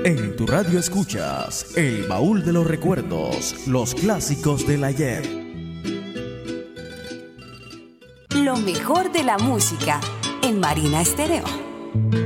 En tu radio escuchas El Baúl de los Recuerdos, los clásicos del ayer. Lo mejor de la música en Marina Estéreo.